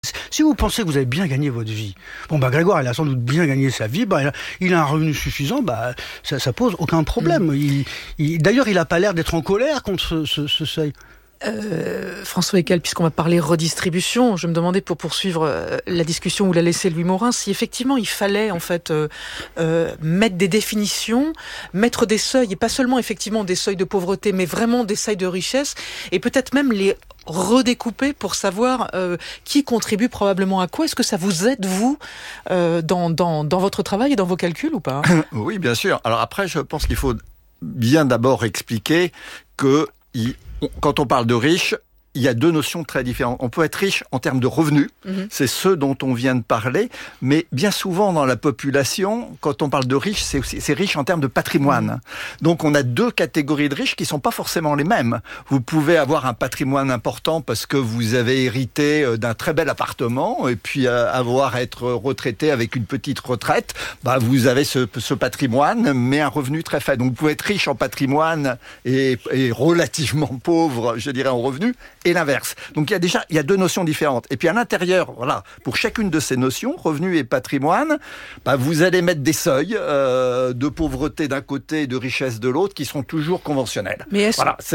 Si vous pensez que vous avez bien gagné votre vie, Grégoire, il a sans doute bien gagné sa vie, il a un revenu suffisant, ça pose aucun problème. D'ailleurs, il n'a pas l'air d'être en colère contre ce seuil. François Eckel, puisqu'on va parler redistribution, je me demandais, pour poursuivre la discussion où l'a laissé Louis Morin, si effectivement il fallait en fait mettre des définitions, mettre des seuils, et pas seulement effectivement des seuils de pauvreté, mais vraiment des seuils de richesse, et peut-être même les redécouper pour savoir qui contribue probablement à quoi. Est-ce que ça vous aide, vous, dans votre travail et dans vos calculs ou pas ? Oui, bien sûr. Alors après, je pense qu'il faut bien d'abord expliquer que quand on parle de riches, il y a deux notions très différentes. On peut être riche en termes de revenus, c'est ceux dont on vient de parler, mais bien souvent dans la population, quand on parle de riches, c'est riche en termes de patrimoine. Donc on a deux catégories de riches qui sont pas forcément les mêmes. Vous pouvez avoir un patrimoine important parce que vous avez hérité d'un très bel appartement et puis être retraité avec une petite retraite, vous avez ce patrimoine, mais un revenu très faible. Donc vous pouvez être riche en patrimoine et relativement pauvre, je dirais, en revenus, et l'inverse. Donc il y a deux notions différentes. Et puis à l'intérieur, pour chacune de ces notions, revenus et patrimoine, vous allez mettre des seuils de pauvreté d'un côté et de richesse de l'autre qui seront toujours conventionnels. Mais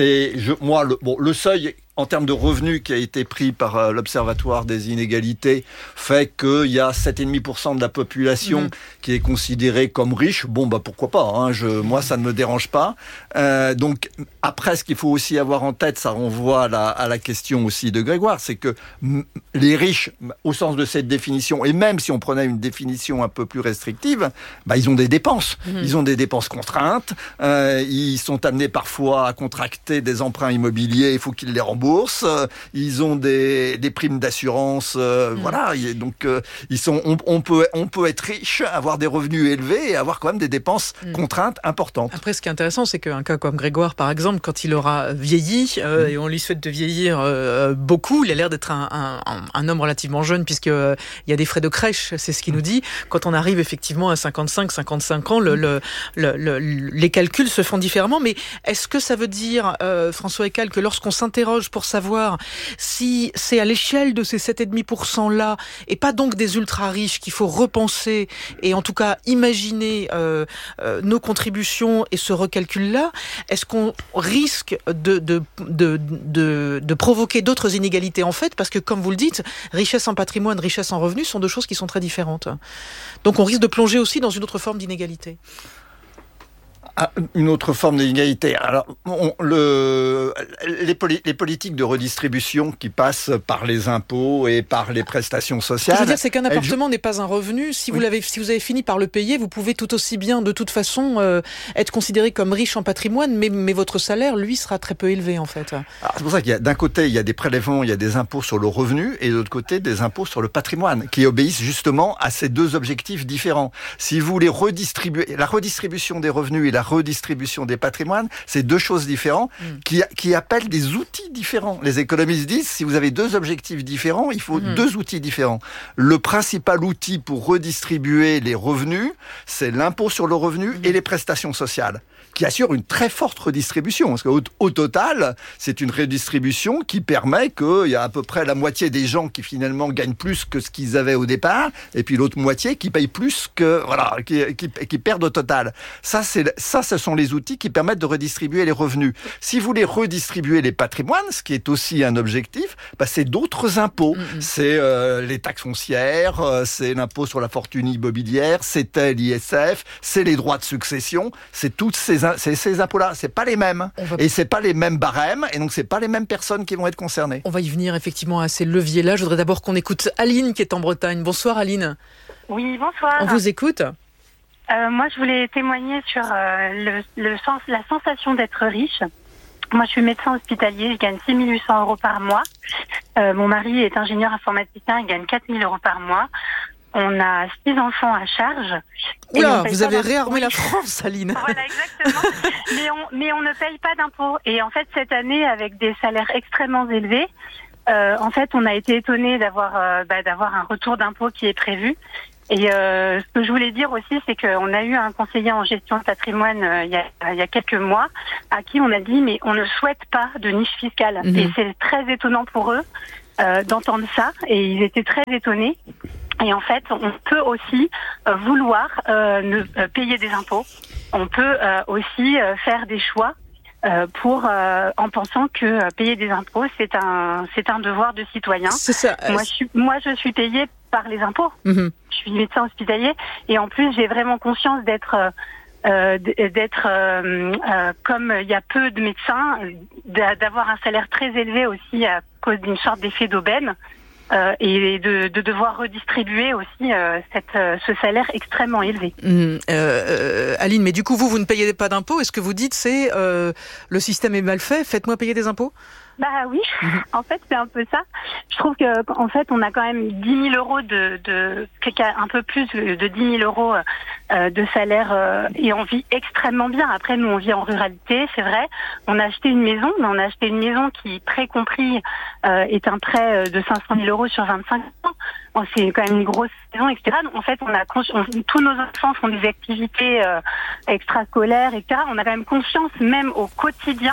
le seuil en termes de revenus qui a été pris par l'Observatoire des inégalités fait qu'il y a 7,5% de la population qui est considérée comme riche. Pourquoi pas, moi ça ne me dérange pas. Donc après, ce qu'il faut aussi avoir en tête, ça renvoie à la question aussi de Grégoire, c'est que les riches, au sens de cette définition, et même si on prenait une définition un peu plus restrictive, ils ont des dépenses. Ils ont des dépenses contraintes, ils sont amenés parfois à contracter des emprunts immobiliers, il faut qu'ils les remboursent. Ils ont des primes d'assurance, donc on peut être riche, avoir des revenus élevés et avoir quand même des dépenses contraintes importantes. Après, ce qui est intéressant, c'est qu'un cas comme Grégoire, par exemple, quand il aura vieilli, et on lui souhaite de vieillir beaucoup, il a l'air d'être un homme relativement jeune, puisqu'il y a des frais de crèche, c'est ce qu'il nous dit. Quand on arrive effectivement à 55 ans, les calculs se font différemment. Mais est-ce que ça veut dire, François Eckel, que lorsqu'on s'interroge pour savoir si c'est à l'échelle de ces 7,5% et pas donc des ultra riches qu'il faut repenser et en tout cas imaginer nos contributions et ce recalcul-là, est-ce qu'on risque de provoquer d'autres inégalités en fait, parce que comme vous le dites, richesse en patrimoine, richesse en revenus sont deux choses qui sont très différentes. Donc on risque de plonger aussi dans une autre forme d'inégalité. Une autre forme d'inégalité. Alors, les politiques de redistribution qui passent par les impôts et par les prestations sociales. Ce que je veux dire, c'est qu'un appartement n'est pas un revenu. Si vous avez fini par le payer, vous pouvez tout aussi bien, de toute façon, être considéré comme riche en patrimoine, mais votre salaire, lui, sera très peu élevé, en fait. Alors, c'est pour ça d'un côté, il y a des prélèvements, il y a des impôts sur le revenu, et de l'autre côté, des impôts sur le patrimoine, qui obéissent justement à ces deux objectifs différents. Si vous voulez redistribuer, la redistribution des revenus et la redistribution des patrimoines, c'est deux choses différentes qui appellent des outils différents. Les économistes disent, si vous avez deux objectifs différents, il faut deux outils différents. Le principal outil pour redistribuer les revenus, c'est l'impôt sur le revenu et les prestations sociales, qui assurent une très forte redistribution. Parce qu'au total, c'est une redistribution qui permet qu'il y a à peu près la moitié des gens qui finalement gagnent plus que ce qu'ils avaient au départ, et puis l'autre moitié qui payent plus qui perdent au total. Ça, ce sont les outils qui permettent de redistribuer les revenus. Si vous voulez redistribuer les patrimoines, ce qui est aussi un objectif, c'est d'autres impôts. C'est les taxes foncières, c'est l'impôt sur la fortune immobilière, c'est l'ISF, c'est les droits de succession, c'est toutes ces impôts-là. C'est pas les mêmes. Et c'est pas les mêmes barèmes, et donc c'est pas les mêmes personnes qui vont être concernées. On va y venir effectivement à ces leviers-là. Je voudrais d'abord qu'on écoute Aline qui est en Bretagne. Bonsoir Aline. Oui, bonsoir. On vous écoute. Moi, je voulais témoigner sur la sensation d'être riche. Moi, je suis médecin hospitalier, je gagne 6 800 euros par mois. Mon mari est ingénieur informaticien, il gagne 4 000 euros par mois. On a 6 enfants à charge. Oula, vous avez réarmé la France, Aline. Voilà, exactement. mais on ne paye pas d'impôts. Et en fait, cette année, avec des salaires extrêmement élevés, en fait, on a été étonnés d'avoir un retour d'impôt qui est prévu. Et ce que je voulais dire aussi, c'est qu'on a eu un conseiller en gestion de patrimoine il y a quelques mois, à qui on a dit mais on ne souhaite pas de niche fiscale. Et c'est très étonnant pour eux. d'entendre ça, et ils étaient très étonnés. Et en fait, on peut aussi vouloir ne payer des impôts. On peut aussi faire des choix en pensant que payer des impôts, c'est un devoir de citoyen. C'est ça. Moi, je suis payée par les impôts. Mm-hmm. Je suis médecin hospitalier, et en plus, j'ai vraiment conscience d'être comme il y a peu de médecins, d'avoir un salaire très élevé aussi à cause d'une sorte d'effet d'aubaine. Et de devoir redistribuer aussi ce salaire extrêmement élevé. Aline, mais du coup, vous ne payez pas d'impôts. Est-ce que vous dites le système est mal fait, faites-moi payer des impôts? Bah oui, en fait c'est un peu ça. Je trouve que en fait on a quand même 10 000 euros un peu plus de 10 000 euros de salaire et on vit extrêmement bien. Après nous on vit en ruralité, c'est vrai. On a acheté une maison, mais on a acheté une maison qui, prêt compris, est un prêt de 500 000 euros sur 25 ans. C'est quand même une grosse maison, etc. Donc, en fait, tous nos enfants font des activités extrascolaires, etc. On a quand même conscience, même au quotidien,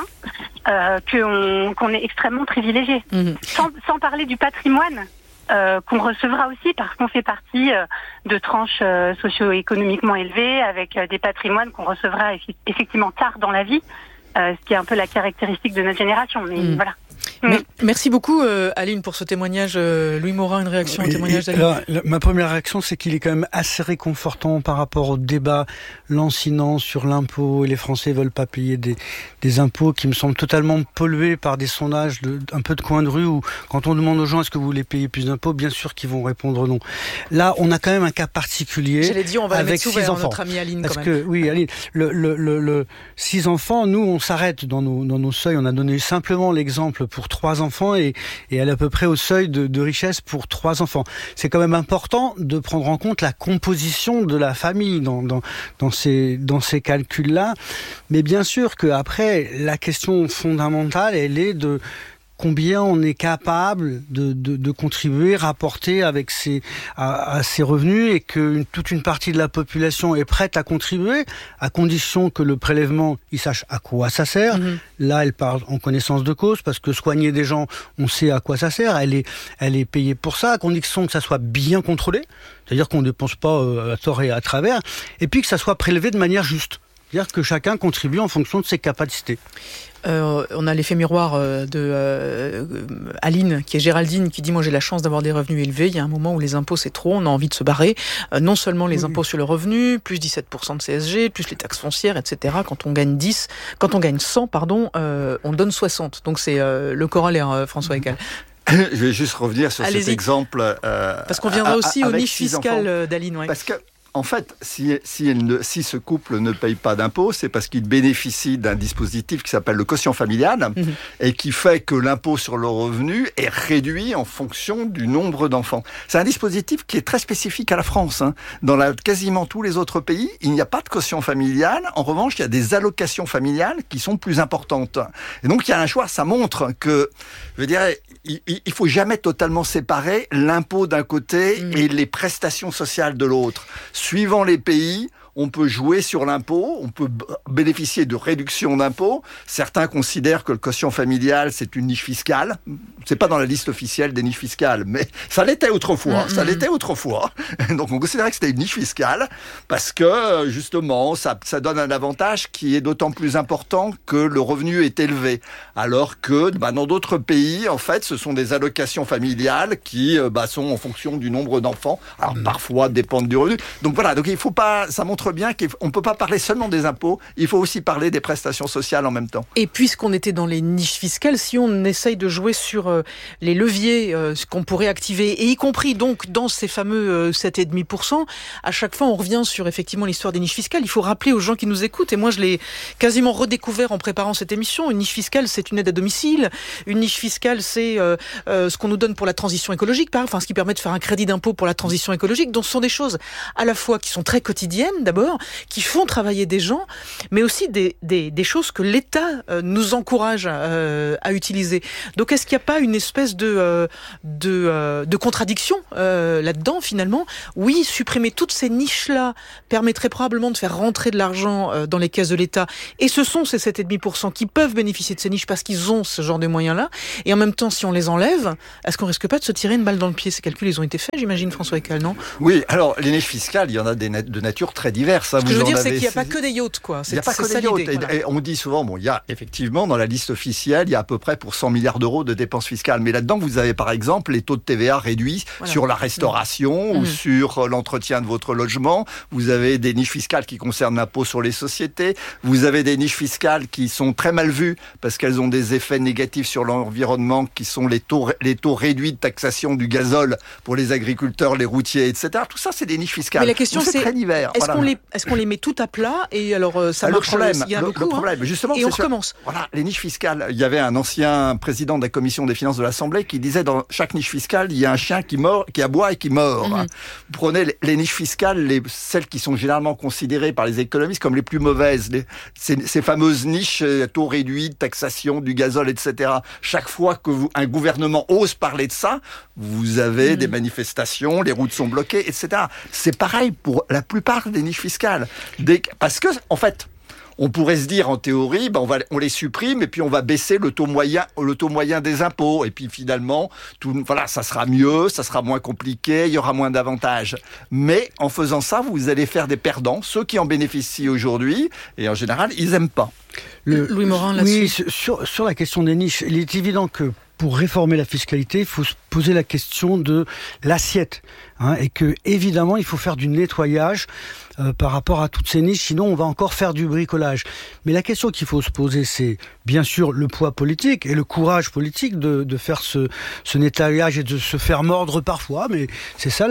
qu'on est extrêmement privilégié. Sans parler du patrimoine qu'on recevra aussi, parce qu'on fait partie de tranches socio-économiquement élevées, avec des patrimoines qu'on recevra effectivement tard dans la vie, ce qui est un peu la caractéristique de notre génération. Mais voilà. Merci beaucoup Aline pour ce témoignage. Louis Morin, une réaction au témoignage d'Aline? Ma première réaction, c'est qu'il est quand même assez réconfortant par rapport au débat lancinant sur l'impôt, et les Français veulent pas payer des impôts, qui me semblent totalement pollués par des sondages un peu de coin de rue, où quand on demande aux gens est-ce que vous voulez payer plus d'impôts, bien sûr qu'ils vont répondre non. Là, on a quand même un cas particulier. J'allais dire, on va avec mettre 6 enfants. Notre amie Aline, parce quand même. que oui, Aline, le 6 enfants, nous on s'arrête dans nos seuils. On a donné simplement l'exemple pour 3 enfants et elle est à peu près au seuil de richesse pour 3 enfants. C'est quand même important de prendre en compte la composition de la famille dans ces calculs-là. Mais bien sûr qu'après, la question fondamentale, elle est de combien on est capable de contribuer, rapporter avec à ses revenus, et que toute une partie de la population est prête à contribuer, à condition que le prélèvement, il sache à quoi ça sert. Là, elle parle en connaissance de cause, parce que soigner des gens, on sait à quoi ça sert. Elle est payée pour ça, à condition que ça soit bien contrôlé, c'est-à-dire qu'on ne dépense pas à tort et à travers, et puis que ça soit prélevé de manière juste. C'est-à-dire que chacun contribue en fonction de ses capacités. On a l'effet miroir de Aline, qui est Géraldine, qui dit « Moi, j'ai la chance d'avoir des revenus élevés. Il y a un moment où les impôts, c'est trop. On a envie de se barrer. Non seulement les impôts sur le revenu, plus 17% de CSG, plus les taxes foncières, etc. Quand on gagne 100, on donne 60. Donc, c'est le corollaire, François Ecal. Je vais juste revenir sur cet exemple. Parce qu'on viendra aussi aux niches fiscales d'Aline. Ouais. Parce que, en fait, si ce couple ne paye pas d'impôts, c'est parce qu'il bénéficie d'un dispositif qui s'appelle le quotient familial et qui fait que l'impôt sur le revenu est réduit en fonction du nombre d'enfants. C'est un dispositif qui est très spécifique à la France. Dans quasiment tous les autres pays, il n'y a pas de quotient familial. En revanche, il y a des allocations familiales qui sont plus importantes. Et donc, il y a un choix. Ça montre que, je veux dire, il faut jamais totalement séparer l'impôt d'un côté et les prestations sociales de l'autre. Suivant les pays, on peut jouer sur l'impôt, on peut bénéficier de réductions d'impôts. Certains considèrent que le quotient familial, c'est une niche fiscale. C'est pas dans la liste officielle des niches fiscales, mais ça l'était autrefois. Donc on considérait que c'était une niche fiscale parce que, justement, ça donne un avantage qui est d'autant plus important que le revenu est élevé. Alors que, dans d'autres pays, en fait, ce sont des allocations familiales qui sont en fonction du nombre d'enfants. Alors parfois dépendent du revenu. Donc voilà, donc il faut pas, ça montre bien qu'on ne peut pas parler seulement des impôts, il faut aussi parler des prestations sociales en même temps. Et puisqu'on était dans les niches fiscales, si on essaye de jouer sur les leviers qu'on pourrait activer, et y compris donc dans ces fameux 7,5%, à chaque fois on revient sur effectivement l'histoire des niches fiscales. Il faut rappeler aux gens qui nous écoutent, et moi je l'ai quasiment redécouvert en préparant cette émission, une niche fiscale c'est une aide à domicile, une niche fiscale c'est ce qu'on nous donne pour la transition écologique, ce qui permet de faire un crédit d'impôt pour la transition écologique, donc ce sont des choses à la fois qui sont très quotidiennes. d'abord, qui font travailler des gens, mais aussi des choses que l'État nous encourage à utiliser. Donc est-ce qu'il n'y a pas une espèce de contradiction là-dedans finalement? Oui, supprimer toutes ces niches-là permettrait probablement de faire rentrer de l'argent dans les caisses de l'État, et ce sont ces 7,5% qui peuvent bénéficier de ces niches parce qu'ils ont ce genre de moyens-là, et en même temps, si on les enlève, est-ce qu'on risque pas de se tirer une balle dans le pied? Ces calculs, ils ont été faits, j'imagine, François Eckel, non? Oui, alors les niches fiscales, il y en a de nature très diverse. Ce que je veux dire, c'est qu'il n'y a pas que des yachts, quoi. Il n'y a pas que des yachts. Voilà. Et on dit souvent, il y a effectivement, dans la liste officielle, il y a à peu près pour 100 milliards d'euros de dépenses fiscales. Mais là-dedans, vous avez par exemple les taux de TVA réduits sur la restauration ou sur l'entretien de votre logement. Vous avez des niches fiscales qui concernent l'impôt sur les sociétés. Vous avez des niches fiscales qui sont très mal vues parce qu'elles ont des effets négatifs sur l'environnement, qui sont les taux réduits de taxation du gazole pour les agriculteurs, les routiers, etc. Tout ça, c'est des niches fiscales. Mais la question, c'est très divers. Est-ce qu'on les met tout à plat et alors ça marche? Le problème, justement, et on recommence. Voilà, les niches fiscales. Il y avait un ancien président de la commission des finances de l'Assemblée qui disait dans chaque niche fiscale, il y a un chien qui aboie et qui mord. Vous prenez les niches fiscales, celles qui sont généralement considérées par les économistes comme les plus mauvaises, ces fameuses niches taux réduits de taxation du gazole, etc. Chaque fois que un gouvernement ose parler de ça, vous avez des manifestations, les routes sont bloquées, etc. C'est pareil pour la plupart des niches fiscales. Parce que, en fait, on pourrait se dire en théorie, on les supprime et puis on va baisser le taux moyen des impôts. Et puis finalement, ça sera mieux, ça sera moins compliqué, il y aura moins d'avantages. Mais en faisant ça, vous allez faire des perdants, ceux qui en bénéficient aujourd'hui, et en général, ils n'aiment pas. Louis Morin, là-dessus. Oui, sur la question des niches, il est évident que pour réformer la fiscalité, il faut se poser la question de l'assiette. Et que, évidemment, il faut faire du nettoyage par rapport à toutes ces niches, sinon on va encore faire du bricolage. Mais la question qu'il faut se poser, c'est bien sûr le poids politique et le courage politique de faire ce nettoyage et de se faire mordre parfois, mais c'est ça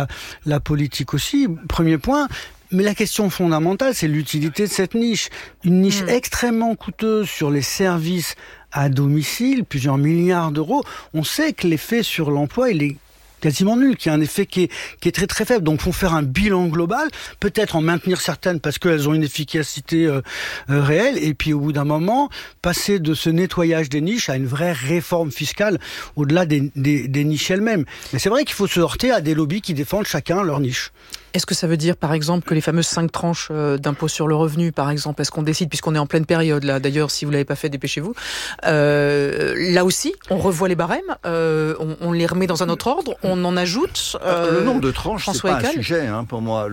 la politique aussi. Premier point. Mais la question fondamentale, c'est l'utilité de cette niche. Une niche extrêmement coûteuse sur les services à domicile, plusieurs milliards d'euros. On sait que l'effet sur l'emploi, il est quasiment nul, qu'il y a un effet qui est très très faible. Donc, il faut faire un bilan global, peut-être en maintenir certaines parce qu'elles ont une efficacité réelle, et puis au bout d'un moment, passer de ce nettoyage des niches à une vraie réforme fiscale au-delà des niches elles-mêmes. Mais c'est vrai qu'il faut se heurter à des lobbies qui défendent chacun leur niche. Est-ce que ça veut dire, par exemple, que les fameuses 5 tranches d'impôt sur le revenu, par exemple, est-ce qu'on décide, puisqu'on est en pleine période, là, d'ailleurs, si vous ne l'avez pas fait, dépêchez-vous, là aussi, on revoit les barèmes, on les remet dans un autre ordre, on en ajoute... le nombre de tranches, c'est pas un sujet pour moi.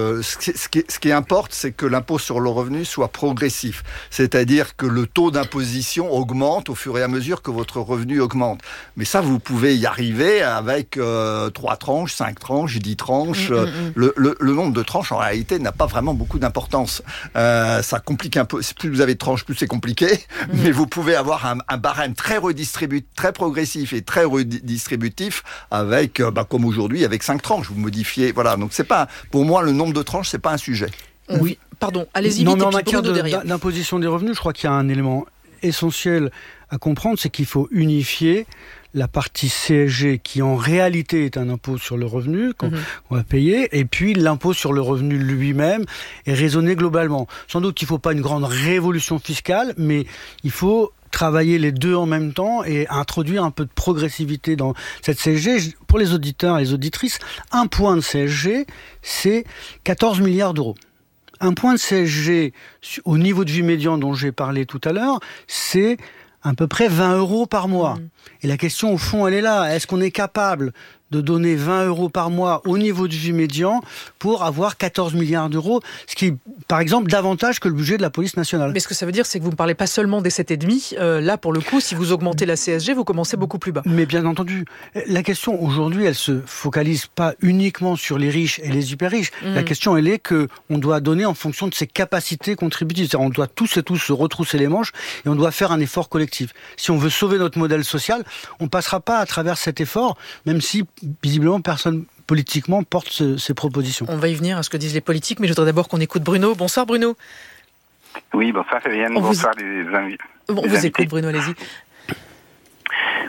Ce qui importe, c'est que l'impôt sur le revenu soit progressif. C'est-à-dire que le taux d'imposition augmente au fur et à mesure que votre revenu augmente. Mais ça, vous pouvez y arriver avec 3 tranches, 5 tranches, 10 tranches... Le nombre de tranches, en réalité, n'a pas vraiment beaucoup d'importance. Ça complique un peu. Plus vous avez de tranches, plus c'est compliqué. Mais vous pouvez avoir un barème très redistributif, très progressif et très redistributif avec, comme aujourd'hui, avec 5 tranches. Vous modifiez, voilà. Donc c'est pas, pour moi, le nombre de tranches, c'est pas un sujet. Oui. Pardon, allez-y vite. Non, mais en matière d'imposition des revenus, je crois qu'il y a un élément essentiel à comprendre, c'est qu'il faut unifier la partie CSG qui en réalité est un impôt sur le revenu qu'on va payer, et puis l'impôt sur le revenu lui-même est raisonné globalement. Sans doute qu'il ne faut pas une grande révolution fiscale, mais il faut travailler les deux en même temps et introduire un peu de progressivité dans cette CSG. Pour les auditeurs et les auditrices, un point de CSG, c'est 14 milliards d'euros. Un point de CSG au niveau de vie médian dont j'ai parlé tout à l'heure, c'est à peu près 20 euros par mois. Et la question, au fond, elle est là. Est-ce qu'on est capable de donner 20 euros par mois au niveau de vie médian pour avoir 14 milliards d'euros, ce qui est, par exemple, davantage que le budget de la police nationale. Mais ce que ça veut dire, c'est que vous ne parlez pas seulement des 7,5. Là, pour le coup, si vous augmentez la CSG, vous commencez beaucoup plus bas. Mais bien entendu, la question aujourd'hui, elle se focalise pas uniquement sur les riches et les hyper riches. La question, elle est que on doit donner en fonction de ses capacités contributives. C'est-à-dire, on doit tous et tous se retrousser les manches et on doit faire un effort collectif. Si on veut sauver notre modèle social, on passera pas à travers cet effort, même si visiblement personne politiquement porte ces propositions. On va y venir à ce que disent les politiques, mais je voudrais d'abord qu'on écoute Bruno. Bonsoir Bruno. Oui, bonsoir Fabienne, bonsoir les invités. On vous écoute Bruno, allez-y.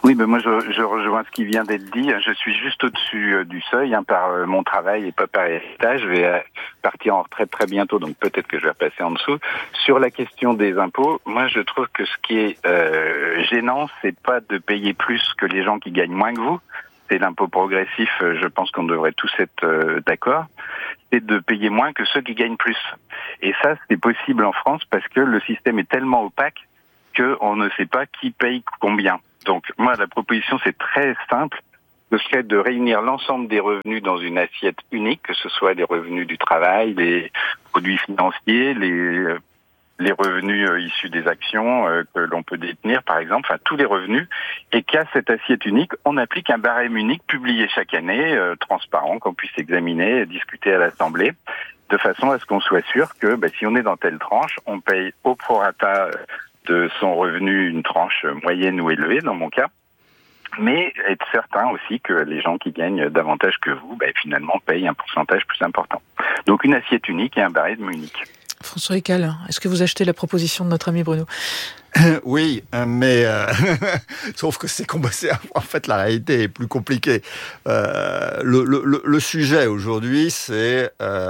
Oui, mais moi je rejoins ce qui vient d'être dit. Je suis juste au-dessus du seuil par mon travail et pas par héritage. Je vais partir en retraite très bientôt, donc peut-être que je vais repasser en dessous. Sur la question des impôts, moi je trouve que ce qui est gênant, c'est pas de payer plus que les gens qui gagnent moins que vous. C'est l'impôt progressif, je pense qu'on devrait tous être d'accord. C'est de payer moins que ceux qui gagnent plus. Et ça, c'est possible en France parce que le système est tellement opaque qu'on ne sait pas qui paye combien. Donc, moi, la proposition, c'est très simple. Ce serait de réunir l'ensemble des revenus dans une assiette unique, que ce soit les revenus du travail, les produits financiers, les revenus issus des actions que l'on peut détenir, par exemple, enfin tous les revenus, et qu'à cette assiette unique, on applique un barème unique publié chaque année, transparent, qu'on puisse examiner et discuter à l'Assemblée, de façon à ce qu'on soit sûr que si on est dans telle tranche, on paye au prorata de son revenu une tranche moyenne ou élevée, dans mon cas, mais être certain aussi que les gens qui gagnent davantage que vous, finalement, payent un pourcentage plus important. Donc une assiette unique et un barème unique. François Écal, est-ce que vous achetez la proposition de notre ami Bruno ? Oui, mais sauf que en fait la réalité est plus compliquée. Le sujet aujourd'hui, c'est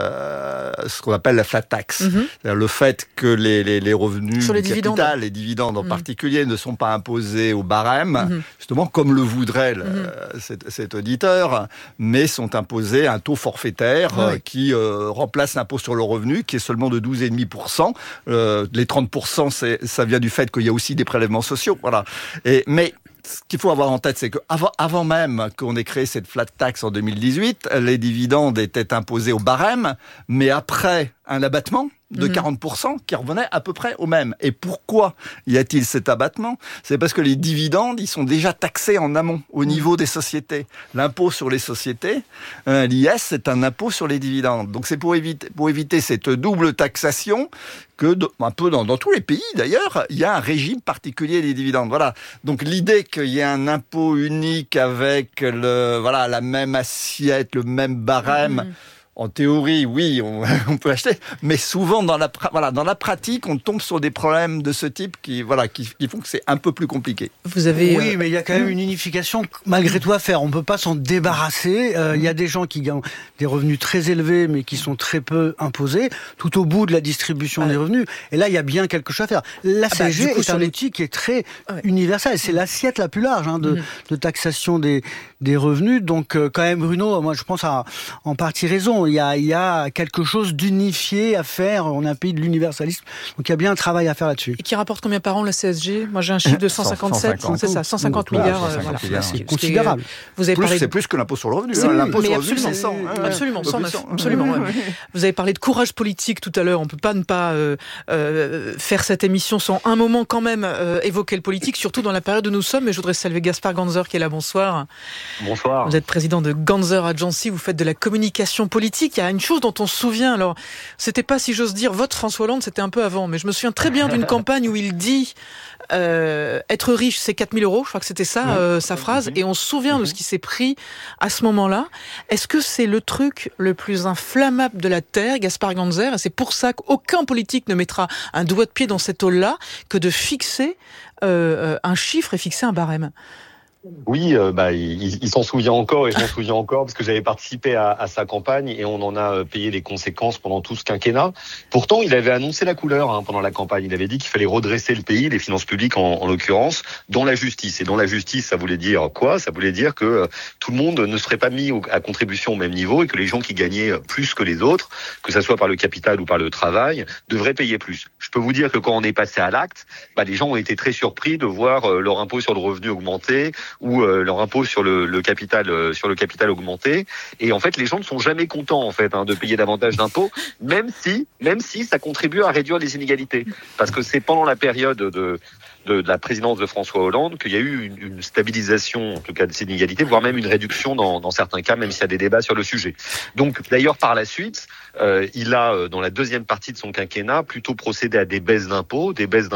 ce qu'on appelle la flat tax, c'est-à-dire le fait que les revenus sur les du dividendes. capital, les dividendes en particulier, ne sont pas imposés au barème, justement comme le voudrait cet auditeur, mais sont imposés à un taux forfaitaire qui remplace l'impôt sur le revenu, qui est seulement de 12,5%. Les 30%, ça vient du fait qu'il y a aussi des prélèvements sociaux, voilà. Mais ce qu'il faut avoir en tête, c'est qu'avant même qu'on ait créé cette flat tax en 2018, les dividendes étaient imposés au barème, mais après un abattement de 40% qui revenait à peu près au même. Et pourquoi y a-t-il cet abattement ? C'est parce que les dividendes, ils sont déjà taxés en amont, au niveau des sociétés. L'impôt sur les sociétés, l'IS, c'est un impôt sur les dividendes. Donc c'est pour éviter cette double taxation que, un peu dans tous les pays d'ailleurs, il y a un régime particulier des dividendes. Voilà. Donc l'idée qu'il y ait un impôt unique avec la même assiette, le même barème, en théorie, oui, on peut acheter, mais souvent dans la pratique, on tombe sur des problèmes de ce type qui font que c'est un peu plus compliqué. Oui, mais il y a quand même une unification malgré tout à faire. On peut pas s'en débarrasser. Il y a des gens qui gagnent des revenus très élevés, mais qui sont très peu imposés, tout au bout de la distribution des revenus. Et là, il y a bien quelque chose à faire. La CSG est un outil qui est très universel. C'est l'assiette la plus large de taxation des revenus. Donc, quand même, Bruno, moi, je pense en partie raison. Il y a quelque chose d'unifié à faire. On est un pays de l'universalisme. Donc il y a bien un travail à faire là-dessus. Et qui rapporte combien par an la CSG ? Moi j'ai un chiffre de 157, 150, c'est ça, 150 milliards. C'est considérable. Vous avez parlé c'est plus que l'impôt sur le revenu. L'impôt sur le revenu, c'est 100. Absolument, 109. Absolument. Vous avez parlé de courage politique tout à l'heure. On peut pas ne pas faire cette émission sans un moment quand même évoquer le politique, surtout dans la période où nous sommes. Et je voudrais saluer Gaspard Ganzer qui est là. Bonsoir. Bonsoir. Vous êtes président de Ganzer Agency. Vous faites de la communication politique. Il y a une chose dont on se souvient, alors, c'était pas, si j'ose dire, votre François Hollande, c'était un peu avant, mais je me souviens très bien d'une campagne où il dit être riche, c'est 4 000 €, je crois que c'était ça, sa phrase, et on se souvient de ce qui s'est pris à ce moment-là. Est-ce que c'est le truc le plus inflammable de la Terre, Gaspard Ganzer, et c'est pour ça qu'aucun politique ne mettra un doigt de pied dans cette eau-là, que de fixer un chiffre et fixer un barème? Oui, il s'en souvient encore et je m'en souviens encore parce que j'avais participé à sa campagne et on en a payé les conséquences pendant tout ce quinquennat. Pourtant, il avait annoncé la couleur pendant la campagne. Il avait dit qu'il fallait redresser le pays, les finances publiques en l'occurrence, dans la justice. Et dans la justice, ça voulait dire quoi ? Ça voulait dire que tout le monde ne serait pas mis à contribution au même niveau et que les gens qui gagnaient plus que les autres, que ça soit par le capital ou par le travail, devraient payer plus. Je peux vous dire que quand on est passé à l'acte, les gens ont été très surpris de voir leur impôt sur le revenu augmenter ou leur impôt sur le capital augmenté. Et en fait, les gens ne sont jamais contents de payer davantage d'impôts, même si ça contribue à réduire les inégalités. Parce que c'est pendant la période de la présidence de François Hollande qu'il y a eu une stabilisation, en tout cas, de ces inégalités, voire même une réduction dans certains cas, même s'il y a des débats sur le sujet. Donc, d'ailleurs, par la suite, il a, dans la deuxième partie de son quinquennat, plutôt procédé à des baisses d'impôts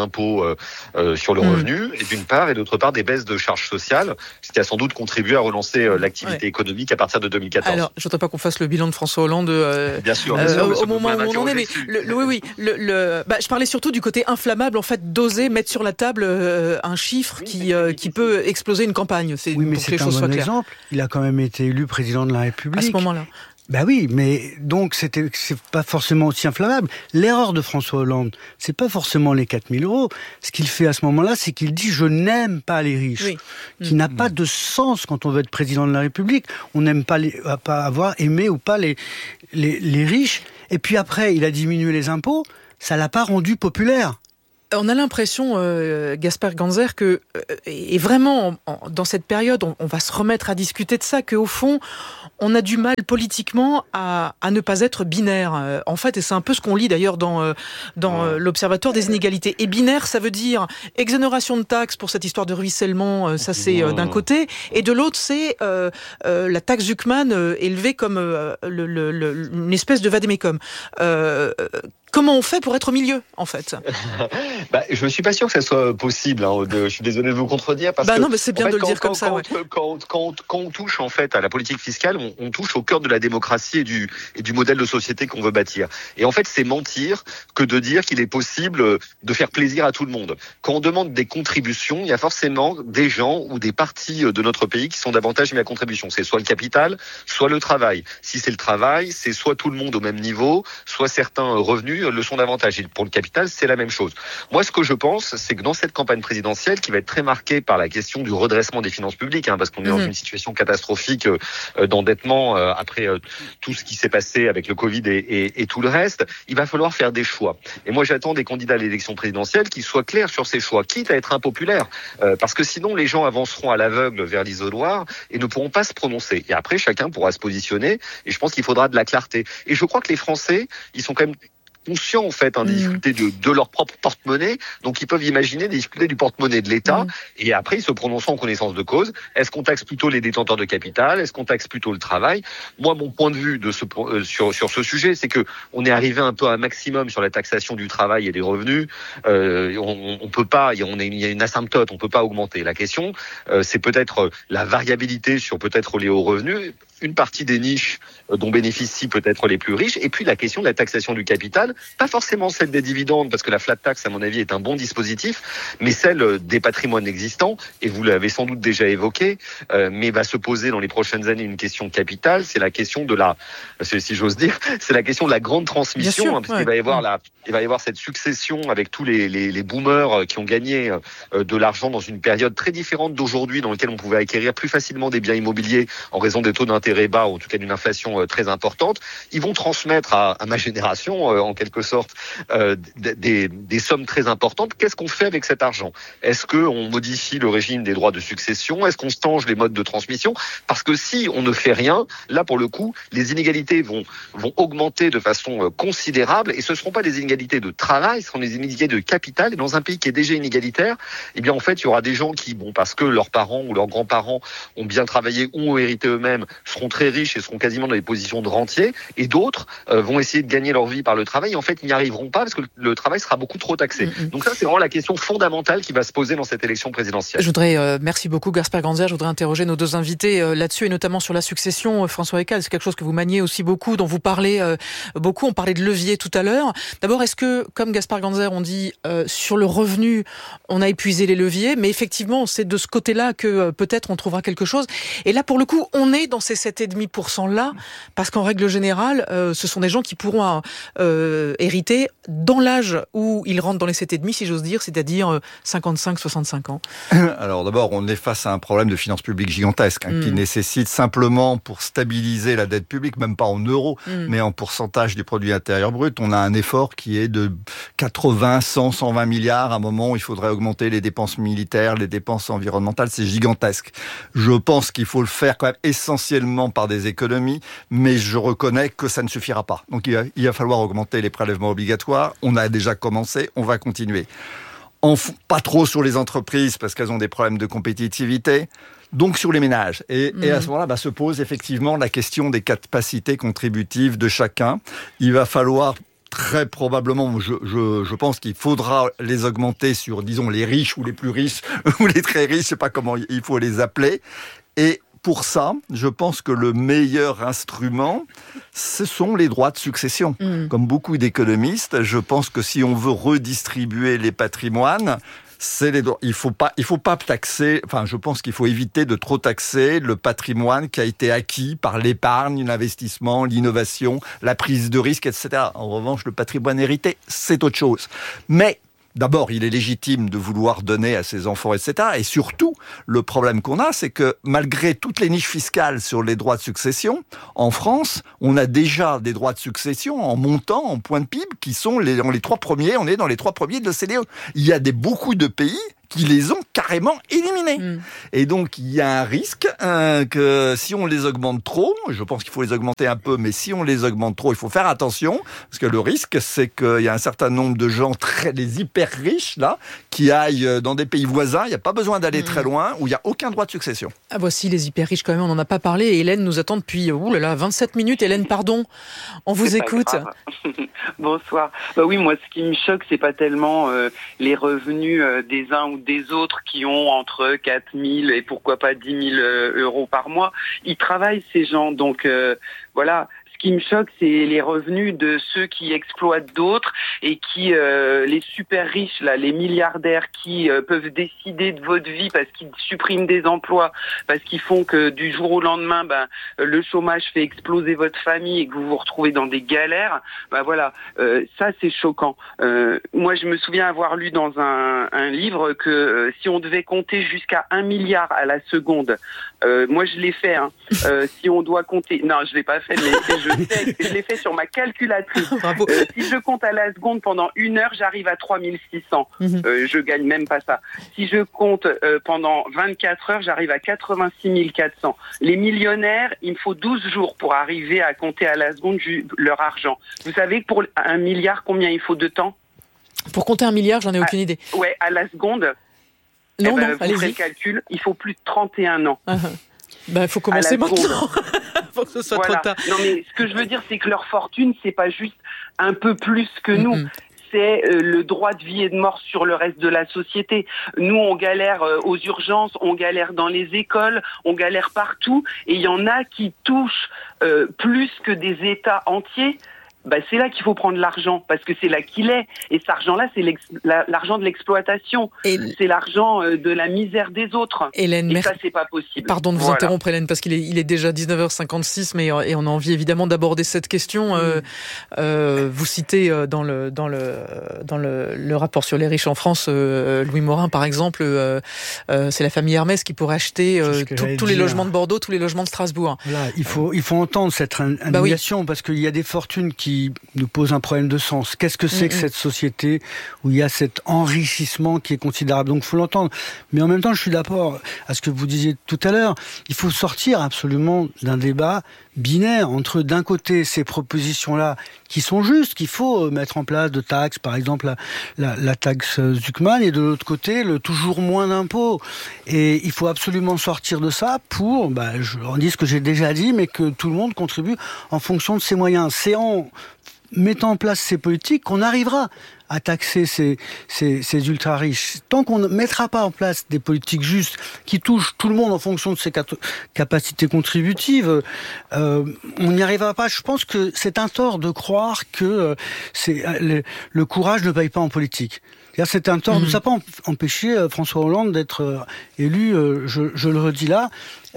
sur le revenu, et d'une part, et d'autre part, des baisses de charges sociales, ce qui a sans doute contribué à relancer l'activité économique à partir de 2014. Alors, je ne voudrais pas qu'on fasse le bilan de François Hollande bien sûr, au moment où on en est, mais je parlais surtout du côté inflammable, en fait, d'oser mettre sur la table incroyable, un chiffre qui peut exploser une campagne. Oui, mais c'est un bon exemple. Il a quand même été élu président de la République. À ce moment-là. Ben oui, mais donc c'est pas forcément aussi inflammable. L'erreur de François Hollande, c'est pas forcément les 4 000 euros. Ce qu'il fait à ce moment-là, c'est qu'il dit « je n'aime pas les riches », qui n'a pas de sens quand on veut être président de la République. On n'aime pas avoir aimé ou pas les riches. Et puis après, il a diminué les impôts, ça l'a pas rendu populaire. On a l'impression, Gaspard Ganzer, que et vraiment dans cette période, on va se remettre à discuter de ça, qu'au fond, on a du mal politiquement à ne pas être binaire. En fait, et c'est un peu ce qu'on lit d'ailleurs dans l'Observatoire des inégalités. Et binaire, ça veut dire exonération de taxes pour cette histoire de ruissellement, ça c'est d'un côté, et de l'autre, c'est la taxe Zuckman élevée comme une espèce de vade-mecum. Comment on fait pour être au milieu, en fait? Je ne suis pas sûr que ça soit possible. Je suis désolé de vous contredire. Parce que, non, mais c'est bien de le dire comme ça. Quand on touche en fait à la politique fiscale, on touche au cœur de la démocratie et du modèle de société qu'on veut bâtir. Et en fait, c'est mentir que de dire qu'il est possible de faire plaisir à tout le monde. Quand on demande des contributions, il y a forcément des gens ou des parties de notre pays qui sont davantage mis à contribution. C'est soit le capital, soit le travail. Si c'est le travail, c'est soit tout le monde au même niveau, soit certains revenus le sont davantage. Et pour le capital, c'est la même chose. Moi, ce que je pense, c'est que dans cette campagne présidentielle, qui va être très marquée par la question du redressement des finances publiques, parce qu'on est dans une situation catastrophique d'endettement après tout ce qui s'est passé avec le Covid et tout le reste, il va falloir faire des choix. Et moi, j'attends des candidats à l'élection présidentielle qui soient clairs sur ces choix, quitte à être impopulaires, parce que sinon, les gens avanceront à l'aveugle vers l'isoloir et ne pourront pas se prononcer. Et après, chacun pourra se positionner, et je pense qu'il faudra de la clarté. Et je crois que les Français, ils sont quand même conscients en fait des difficultés de leur propre porte-monnaie, donc ils peuvent imaginer des difficultés du porte-monnaie de l'État, et après ils se prononceront en connaissance de cause. Est-ce qu'on taxe plutôt les détenteurs de capital? Est-ce qu'on taxe plutôt le travail? Moi, mon point de vue sur ce sujet, c'est que on est arrivé un peu à un maximum sur la taxation du travail et des revenus. On peut pas, il y a une asymptote, on peut pas augmenter. La question, c'est peut-être la variabilité sur peut-être les hauts revenus, une partie des niches dont bénéficient peut-être les plus riches, et puis la question de la taxation du capital, pas forcément celle des dividendes, parce que la flat tax, à mon avis, est un bon dispositif, mais celle des patrimoines existants, et vous l'avez sans doute déjà évoqué, mais va se poser dans les prochaines années une question capitale, c'est la question de si j'ose dire, c'est la question de la grande transmission, parce qu'il va y avoir cette succession avec tous les boomers qui ont gagné de l'argent dans une période très différente d'aujourd'hui, dans laquelle on pouvait acquérir plus facilement des biens immobiliers en raison des taux d'intérêt bas, ou en tout cas d'une inflation très importante. Ils vont transmettre à ma génération, en quelque sorte, des sommes très importantes. Qu'est-ce qu'on fait avec cet argent? Est-ce qu'on modifie le régime des droits de succession? Est-ce qu'on change les modes de transmission? Parce que si on ne fait rien, là pour le coup, les inégalités vont augmenter de façon considérable, et ce ne seront pas des inégalités de travail, ce seront des inégalités de capital. Et dans un pays qui est déjà inégalitaire, eh bien en fait, il y aura des gens qui, parce que leurs parents ou leurs grands-parents ont bien travaillé ou ont hérité eux-mêmes, seront très riches et seront quasiment dans des positions de rentiers, et d'autres vont essayer de gagner leur vie par le travail, et en fait ils n'y arriveront pas parce que le travail sera beaucoup trop taxé. Donc ça, c'est vraiment la question fondamentale qui va se poser dans cette élection présidentielle. Je voudrais, merci beaucoup Gaspard Ganzer, je voudrais interroger nos deux invités là-dessus, et notamment sur la succession. François Ekal, c'est quelque chose que vous maniez aussi beaucoup, dont vous parlez beaucoup, on parlait de levier tout à l'heure. D'abord, est-ce que, comme Gaspard Ganzer, on dit sur le revenu, on a épuisé les leviers, mais effectivement c'est de ce côté-là que peut-être on trouvera quelque chose, et là pour le coup on est dans ces 7,5% là, parce qu'en règle générale, ce sont des gens qui pourront hériter dans l'âge où ils rentrent dans les 7,5, si j'ose dire, c'est-à-dire 55-65 ans. Alors d'abord, on est face à un problème de finances publiques gigantesque, qui nécessite simplement, pour stabiliser la dette publique, même pas en euros, mais en pourcentage du produit intérieur brut, on a un effort qui est de 80, 100, 120 milliards. À un moment où il faudrait augmenter les dépenses militaires, les dépenses environnementales, c'est gigantesque. Je pense qu'il faut le faire quand même essentiellement par des économies, mais je reconnais que ça ne suffira pas. Donc il va falloir augmenter les prélèvements obligatoires. On a déjà commencé, on va continuer. Pas trop sur les entreprises parce qu'elles ont des problèmes de compétitivité. Donc sur les ménages. Et à ce moment-là, se pose effectivement la question des capacités contributives de chacun. Il va falloir très probablement, je pense qu'il faudra les augmenter sur, disons, les riches ou les plus riches ou les très riches, je sais pas comment il faut les appeler. Et pour ça, je pense que le meilleur instrument, ce sont les droits de succession. Comme beaucoup d'économistes, je pense que si on veut redistribuer les patrimoines, c'est les droits. Il faut pas taxer. Enfin, je pense qu'il faut éviter de trop taxer le patrimoine qui a été acquis par l'épargne, l'investissement, l'innovation, la prise de risque, etc. En revanche, le patrimoine hérité, c'est autre chose. Mais d'abord, il est légitime de vouloir donner à ses enfants, etc. Et surtout, le problème qu'on a, c'est que malgré toutes les niches fiscales sur les droits de succession, en France, on a déjà des droits de succession en montant, en point de PIB, qui sont dans les 3 premiers. On est dans les 3 premiers de l'OCDE. Il y a beaucoup de pays qui les ont carrément éliminés. Et donc, il y a un risque que si on les augmente trop, je pense qu'il faut les augmenter un peu, mais si on les augmente trop, il faut faire attention, parce que le risque, c'est qu'il y a un certain nombre de gens, les hyper riches, là, qui aillent dans des pays voisins, il n'y a pas besoin d'aller très loin, où il n'y a aucun droit de succession. Ah, voici les hyper riches quand même, on n'en a pas parlé, et Hélène nous attend depuis 27 minutes. Hélène, pardon, on vous écoute. Bonsoir. Oui, moi, ce qui me choque, c'est pas tellement les revenus des uns ou des autres qui ont entre 4 000 et pourquoi pas 10 000 euros par mois. Ils travaillent, ces gens, donc voilà. Ce qui me choque, c'est les revenus de ceux qui exploitent d'autres et qui, les super riches, là, les milliardaires qui peuvent décider de votre vie parce qu'ils suppriment des emplois, parce qu'ils font que du jour au lendemain, le chômage fait exploser votre famille et que vous vous retrouvez dans des galères. Voilà, ça c'est choquant. Moi, je me souviens avoir lu dans un livre que si on devait compter jusqu'à 1 milliard à la seconde, moi je l'ai fait. Si on doit compter, non, je l'ai pas fait, mais je l'ai fait sur ma calculatrice. Bravo. Si je compte à la seconde pendant 1 heure, j'arrive à 3600. Je gagne même pas ça. Si je compte pendant 24 heures, j'arrive à 86 400. Les millionnaires, il me faut 12 jours pour arriver à compter à la seconde leur argent. Vous savez, pour 1 milliard, combien il faut de temps ? Pour compter 1 milliard, j'en ai aucune idée. Ouais, à la seconde. Non, vous allez-y. ferez le calcul, il faut plus de 31 ans. Il faut commencer maintenant. Faut que ce soit trop tard. Non, mais ce que je veux dire, c'est que leur fortune, c'est pas juste un peu plus que nous. C'est le droit de vie et de mort sur le reste de la société. Nous, on galère aux urgences, on galère dans les écoles, on galère partout. Et il y en a qui touchent plus que des États entiers. C'est là qu'il faut prendre l'argent, parce que c'est là qu'il est. Et cet argent-là, c'est l'argent de l'exploitation. C'est l'argent de la misère des autres. Hélène, et ça, c'est pas possible. Pardon de vous interrompre, Hélène, parce qu'il est déjà 19h56, et on a envie évidemment d'aborder cette question. Vous citez dans le rapport sur les riches en France, Louis Morin, par exemple, c'est la famille Hermès qui pourrait acheter tous les logements de Bordeaux, tous les logements de Strasbourg. Voilà, il faut entendre cette indignation, parce qu'il y a des fortunes qui nous posent un problème de sens. Qu'est-ce que c'est que cette société où il y a cet enrichissement qui est considérable ? Donc il faut l'entendre. Mais en même temps, je suis d'accord à ce que vous disiez tout à l'heure. Il faut sortir absolument d'un débat binaire entre, d'un côté, ces propositions-là qui sont justes, qu'il faut mettre en place de taxes, par exemple la taxe Zuckman, et de l'autre côté, le toujours moins d'impôts. Et il faut absolument sortir de ça pour, je redis ce que j'ai déjà dit, mais que tout le monde contribue en fonction de ses moyens. C'est en mettant en place ces politiques qu'on arrivera à taxer ces ultra-riches. Tant qu'on ne mettra pas en place des politiques justes qui touchent tout le monde en fonction de ses capacités contributives, on n'y arrivera pas. Je pense que c'est un tort de croire que le courage ne paye pas en politique. C'est un tort. Ça n'a pas empêché François Hollande d'être élu, je le redis là.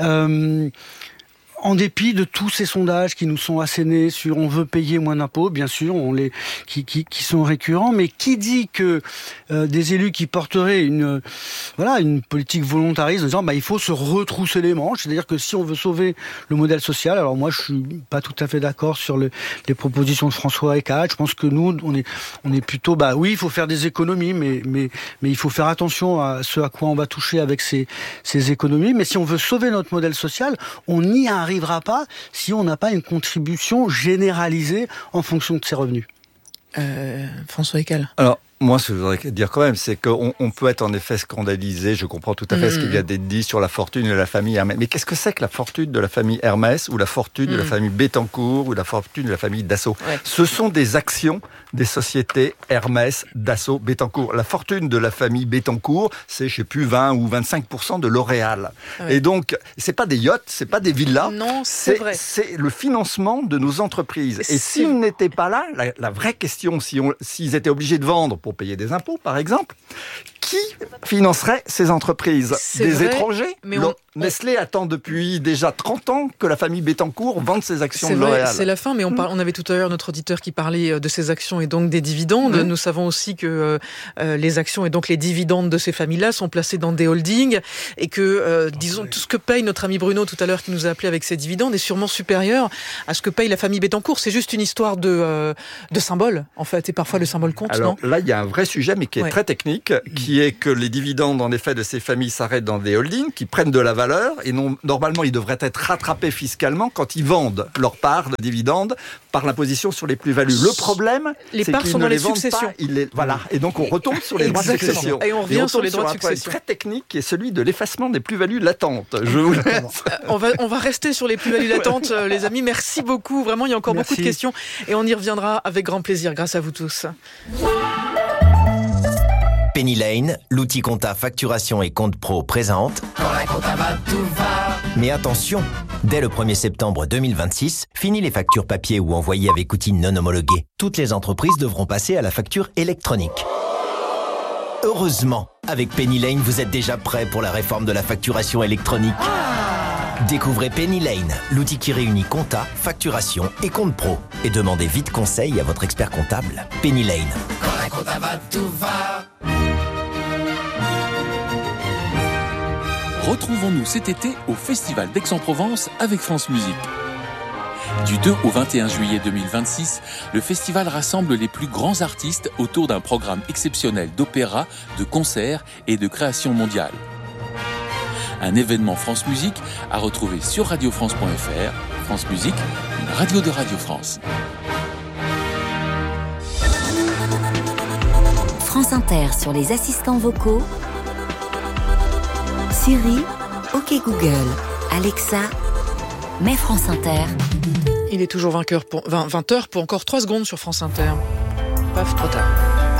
En dépit de tous ces sondages qui nous sont assénés sur on veut payer moins d'impôts, bien sûr, qui sont récurrents, mais qui dit que des élus qui porteraient une politique volontariste en disant il faut se retrousser les manches, c'est-à-dire que si on veut sauver le modèle social, alors moi je suis pas tout à fait d'accord sur les propositions de François Heckat. Je pense que nous on est plutôt oui, il faut faire des économies, mais il faut faire attention à ce à quoi on va toucher avec ces économies. Mais si on veut sauver notre modèle social, on n'y arrivera pas si on n'a pas une contribution généralisée en fonction de ses revenus. François Heckat. Alors, moi, ce que je voudrais dire quand même, c'est qu'on peut être en effet scandalisé. Je comprends tout à fait ce qu'il y a d'être dit sur la fortune de la famille Hermès. Mais qu'est-ce que c'est que la fortune de la famille Hermès, ou la fortune de la famille Bettencourt, ou la fortune de la famille Dassault ? Ce sont des actions des sociétés Hermès, Dassault, Bettencourt. La fortune de la famille Bettencourt, c'est, 20 ou 25% de L'Oréal. Et donc, c'est pas des yachts, c'est pas des villas. Non, c'est vrai. C'est le financement de nos entreprises. Et s'ils n'étaient pas là, la vraie question, s'ils étaient obligés de vendre pour payer des impôts, par exemple, qui financerait ces entreprises ? C'est Des vrai, étrangers ? mais Nestlé attend depuis déjà 30 ans que la famille Bettencourt vende ses actions c'est de vrai, L'Oréal. c'est la fin, mais on avait tout à l'heure notre auditeur qui parlait de ces actions et donc des dividendes. Nous savons aussi que les actions et donc les dividendes de ces familles-là sont placés dans des holdings et que, disons, tout ce que paye notre ami Bruno tout à l'heure qui nous a appelé avec ses dividendes est sûrement supérieur à ce que paye la famille Bettencourt. C'est juste une histoire de symbole, en fait, et parfois le symbole compte, Alors non ? là, il y a un vrai sujet, mais qui est très technique, qui est que les dividendes, en effet, de ces familles s'arrêtent dans des holdings qui prennent de la valeur, et normalement, ils devraient être rattrapés fiscalement quand ils vendent leur part de dividendes par l'imposition sur les plus-values. Le problème, les c'est parts qu'ils sont ne dans les les vendent successions. pas. Voilà. Et donc, on retombe sur les droits de succession. Et on revient sur les droits de un problème succession. très technique qui est celui de l'effacement des plus-values latentes. Je vous laisse. On va rester sur les plus-values latentes, les amis. Merci beaucoup. Vraiment, il y a encore beaucoup de questions et on y reviendra avec grand plaisir grâce à vous tous. Penny Lane, l'outil compta facturation et compte pro présente. Quand la compta va, tout va. Mais attention, dès le 1er septembre 2026, fini les factures papier ou envoyées avec outils non homologués. Toutes les entreprises devront passer à la facture électronique. Heureusement, avec Penny Lane, vous êtes déjà prêt pour la réforme de la facturation électronique. Découvrez Penny Lane, l'outil qui réunit compta, facturation et compte pro. Et demandez vite conseil à votre expert comptable. Penny Lane. Quand la compta va, tout va. Retrouvons-nous cet été au Festival d'Aix-en-Provence avec France Musique. Du 2 au 21 juillet 2026, le festival rassemble les plus grands artistes autour d'un programme exceptionnel d'opéra, de concerts et de création mondiale. Un événement France Musique à retrouver sur radiofrance.fr. France Musique, une radio de Radio France. France Inter sur les assistants vocaux. Siri, OK Google, Alexa, mets France Inter. Il est toujours 20h pour encore 3 secondes sur France Inter. Paf, trop tard.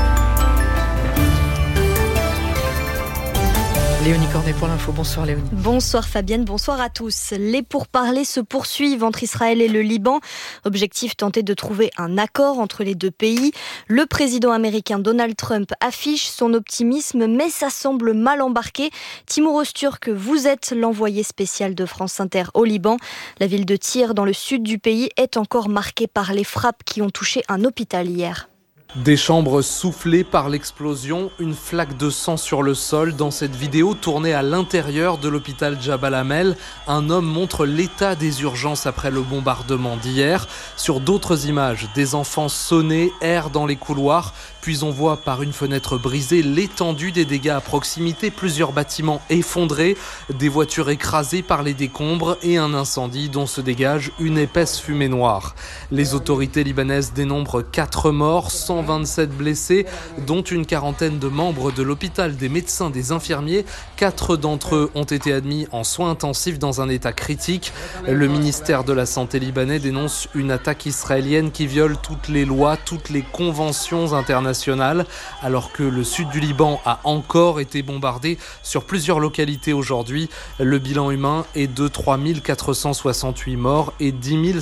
Léonie Cornet pour l'info. Bonsoir Léonie. Bonsoir Fabienne, bonsoir à tous. Les pourparlers se poursuivent entre Israël et le Liban. Objectif, tenter de trouver un accord entre les deux pays. Le président américain Donald Trump affiche son optimisme, mais ça semble mal embarqué. Timour Öztürk, vous êtes l'envoyé spécial de France Inter au Liban. La ville de Tyr, dans le sud du pays, est encore marquée par les frappes qui ont touché un hôpital hier. Des chambres soufflées par l'explosion, une flaque de sang sur le sol. Dans cette vidéo tournée à l'intérieur de l'hôpital Jabal Amel, un homme montre l'état des urgences après le bombardement d'hier. Sur d'autres images, des enfants sonnés errent dans les couloirs. Puis on voit par une fenêtre brisée l'étendue des dégâts à proximité, plusieurs bâtiments effondrés, des voitures écrasées par les décombres et un incendie dont se dégage une épaisse fumée noire. Les autorités libanaises dénombrent 4 morts, 127 blessés, dont une quarantaine de membres de l'hôpital, des médecins, des infirmiers. 4 d'entre eux ont été admis en soins intensifs dans un état critique. Le ministère de la Santé libanais dénonce une attaque israélienne qui viole toutes les lois, toutes les conventions internationales, alors que le sud du Liban a encore été bombardé sur plusieurs localités aujourd'hui. Le bilan humain est de 3 468 morts et 10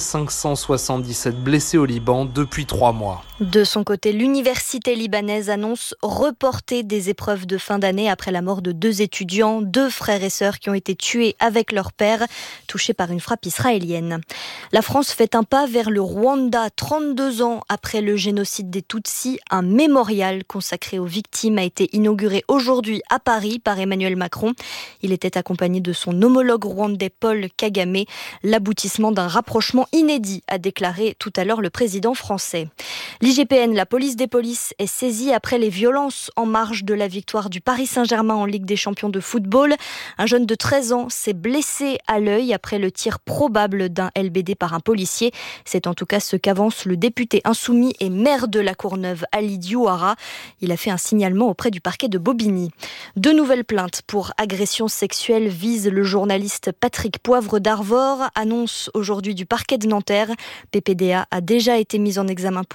577 blessés au Liban depuis 3 mois. De son côté, l'université libanaise annonce reporter des épreuves de fin d'année après la mort de 2 étudiants, 2 frères et sœurs qui ont été tués avec leur père, touchés par une frappe israélienne. La France fait un pas vers le Rwanda. 32 ans après le génocide des Tutsis, un mémorial consacré aux victimes a été inauguré aujourd'hui à Paris par Emmanuel Macron. Il était accompagné de son homologue rwandais Paul Kagame. L'aboutissement d'un rapprochement inédit, a déclaré tout à l'heure le président français. L'IGPN, la police des polices, est saisie après les violences en marge de la victoire du Paris Saint-Germain en Ligue des Champions de football. Un jeune de 13 ans s'est blessé à l'œil après le tir probable d'un LBD par un policier. C'est en tout cas ce qu'avance le député insoumis et maire de la Courneuve, Ali Diouara. Il a fait un signalement auprès du parquet de Bobigny. 2 nouvelles plaintes pour agression sexuelle visent le journaliste Patrick Poivre d'Arvor, annonce aujourd'hui du parquet de Nanterre. PPDA a déjà été mis en examen pour viol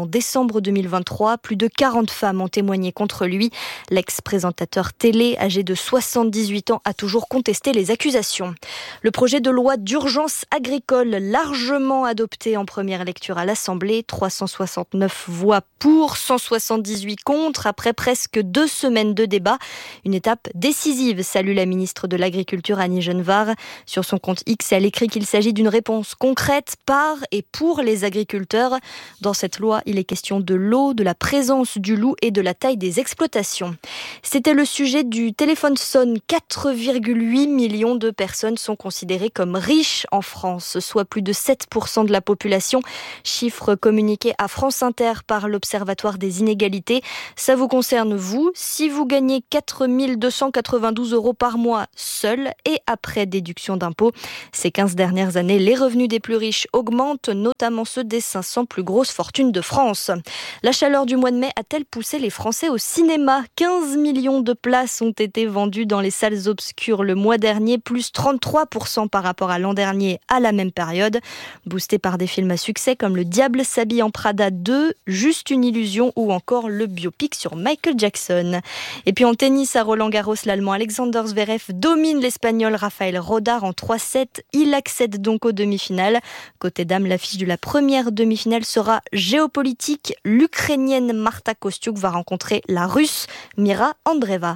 en décembre 2023. Plus de 40 femmes ont témoigné contre lui. L'ex-présentateur télé, âgé de 78 ans, a toujours contesté les accusations. Le projet de loi d'urgence agricole, largement adopté en première lecture à l'Assemblée, 369 voix pour, 178 contre, après presque 2 semaines de débat. Une étape décisive, salue la ministre de l'Agriculture Annie Genevard. Sur son compte X, elle écrit qu'il s'agit d'une réponse concrète par et pour les agriculteurs. Dans cette loi, il est question de l'eau, de la présence du loup et de la taille des exploitations. C'était le sujet du téléphone sonne. 4,8 millions de personnes sont considérées comme riches en France, soit plus de 7% de la population. Chiffre communiqué à France Inter par l'Observatoire des inégalités. Ça vous concerne vous, si vous gagnez 4 292 € par mois seul et après déduction d'impôts. Ces 15 dernières années, les revenus des plus riches augmentent, notamment ceux des 500 plus grosses fortunes de France. La chaleur du mois de mai a-t-elle poussé les Français au cinéma ? 15 millions de places ont été vendues dans les salles obscures le mois dernier, plus 33% par rapport à l'an dernier à la même période. Boosté par des films à succès comme Le Diable s'habille en Prada 2, Juste une illusion ou encore le biopic sur Michael Jackson. Et puis en tennis à Roland-Garros, l'Allemand Alexander Zverev domine l'Espagnol Rafael Rodar en 3-7. Il accède donc aux demi-finales. Côté dames, l'affiche de la première demi-finale sera géopolitique. L'Ukrainienne Marta Kostyuk va rencontrer la Russe Mira Andreeva.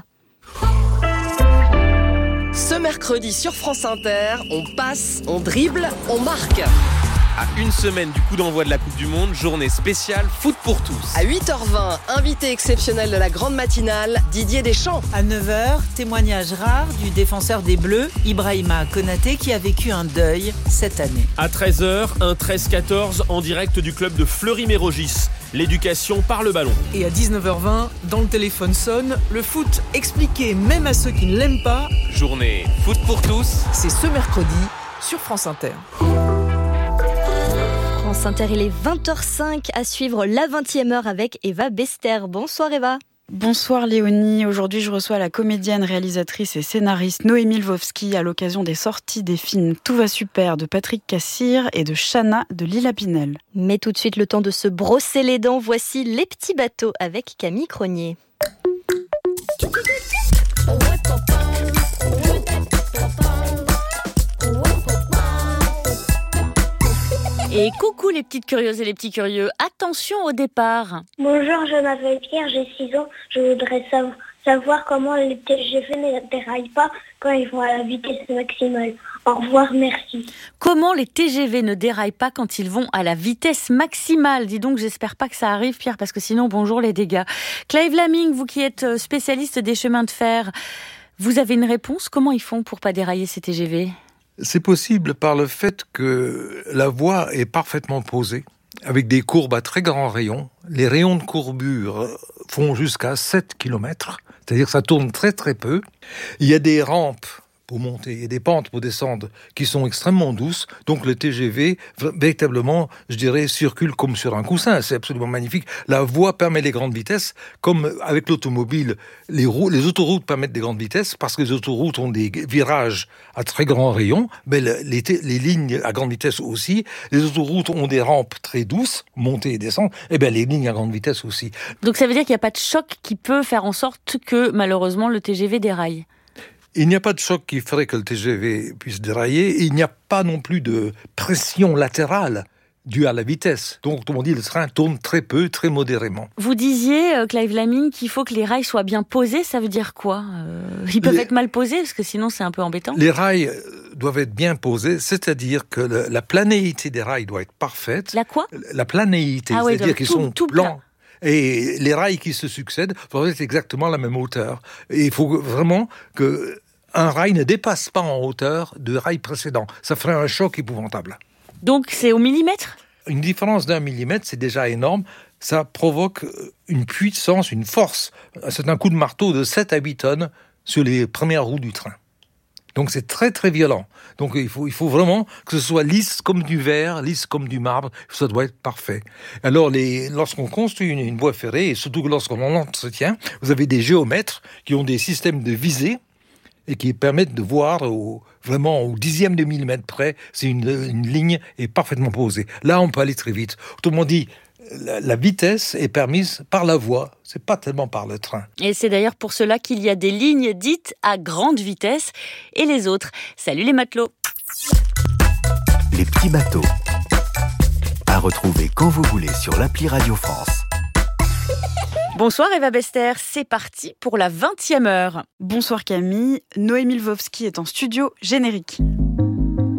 Ce mercredi sur France Inter, on passe, on dribble, on marque. À une semaine du coup d'envoi de la Coupe du Monde, journée spéciale foot pour tous. À 8h20, invité exceptionnel de la grande matinale, Didier Deschamps. À 9h, témoignage rare du défenseur des Bleus, Ibrahima Konaté, qui a vécu un deuil cette année. À 13h, un 13-14 en direct du club de Fleury-Mérogis. L'éducation par le ballon. Et à 19h20, dans le téléphone sonne, le foot expliqué même à ceux qui ne l'aiment pas. Journée foot pour tous. C'est ce mercredi sur France Inter. France Inter, il est 20h05 à suivre la 20e heure avec Eva Bester. Bonsoir Eva. Bonsoir Léonie, aujourd'hui je reçois la comédienne, réalisatrice et scénariste Noémie Lvovsky à l'occasion des sorties des films Tout va super de Patrick Cassir et de Chana de Lila Pinel. Mais tout de suite le temps de se brosser les dents, voici Les Petits Bateaux avec Camille Cronier. Et coucou les petites curieuses et les petits curieux, attention au départ. Bonjour, je m'appelle Pierre, j'ai 6 ans. Je voudrais savoir comment les TGV ne déraillent pas quand ils vont à la vitesse maximale. Au revoir, merci. Comment les TGV ne déraillent pas quand ils vont à la vitesse maximale ? Dis donc, j'espère pas que ça arrive Pierre, parce que sinon, bonjour les dégâts. Clive Laming, vous qui êtes spécialiste des chemins de fer, vous avez une réponse ? Comment ils font pour pas dérailler ces TGV ? C'est possible par le fait que la voie est parfaitement posée, avec des courbes à très grands rayons. Les rayons de courbure font jusqu'à 7 km, c'est-à-dire que ça tourne très très peu. Il y a des rampes pour monter et des pentes pour descendre qui sont extrêmement douces. Donc le TGV, véritablement, je dirais, circule comme sur un coussin. C'est absolument magnifique. La voie permet les grandes vitesses, comme avec l'automobile, les autoroutes permettent des grandes vitesses, parce que les autoroutes ont des virages à très grands rayons, mais les lignes à grande vitesse aussi. Les autoroutes ont des rampes très douces, montées et descendre, et bien les lignes à grande vitesse aussi. Donc ça veut dire qu'il n'y a pas de choc qui peut faire en sorte que, malheureusement, le TGV déraille ? Il n'y a pas de choc qui ferait que le TGV puisse dérailler. Il n'y a pas non plus de pression latérale due à la vitesse. Donc, autrement dit, le train tourne très peu, très modérément. Vous disiez, Clive Laming, qu'il faut que les rails soient bien posés. Ça veut dire quoi ? Ils peuvent être mal posés, parce que sinon, c'est un peu embêtant. Les rails doivent être bien posés, c'est-à-dire que la planéité des rails doit être parfaite. La quoi ? La planéité, c'est-à-dire qu'ils sont tout blancs. Et les rails qui se succèdent doivent être exactement la même hauteur. Et il faut vraiment que un rail ne dépasse pas en hauteur du rail précédent. Ça ferait un choc épouvantable. Donc c'est au millimètre ? Une différence d'1 millimètre, c'est déjà énorme. Ça provoque une puissance, une force. C'est un coup de marteau de 7 à 8 tonnes sur les premières roues du train. Donc c'est très très violent. Donc il faut vraiment que ce soit lisse comme du verre, lisse comme du marbre. Ça doit être parfait. Alors lorsqu'on construit une voie ferrée, et surtout lorsqu'on l'entretient, vous avez des géomètres qui ont des systèmes de visée et qui permettent de voir vraiment au dixième de millimètre près si une ligne est parfaitement posée. Là, on peut aller très vite. Autrement dit, la vitesse est permise par la voie, c'est pas tellement par le train. Et c'est d'ailleurs pour cela qu'il y a des lignes dites à grande vitesse et les autres. Salut les matelots. Les petits bateaux. À retrouver quand vous voulez sur l'appli Radio France. Bonsoir Eva Bester, c'est parti pour la 20e heure. Bonsoir Camille, Noémie Lvovsky est en studio générique.